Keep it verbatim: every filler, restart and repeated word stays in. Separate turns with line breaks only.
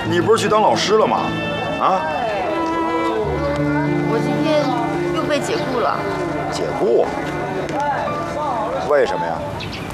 你不是去当老师了吗？啊？
我今天又被解雇了。
解雇？为什么呀？